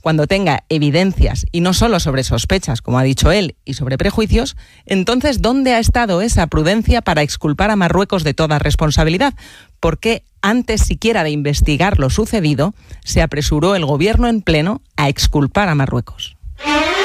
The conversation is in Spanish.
cuando tenga evidencias, y no solo sobre sospechas, como ha dicho él, y sobre prejuicios, entonces, ¿dónde ha estado esa prudencia para exculpar a Marruecos de toda responsabilidad? ¿Por qué, antes siquiera de investigar lo sucedido, se apresuró el gobierno en pleno a exculpar a Marruecos?